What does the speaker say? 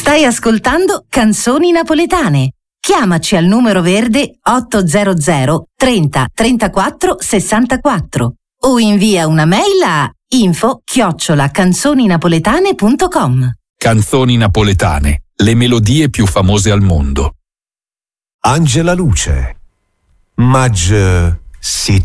Stai ascoltando Canzoni Napoletane. Chiamaci al numero verde 800 30 34 64 o invia una mail a info@canzoninapoletane.com. Canzoni napoletane, le melodie più famose al mondo. Angela Luce. Magge, si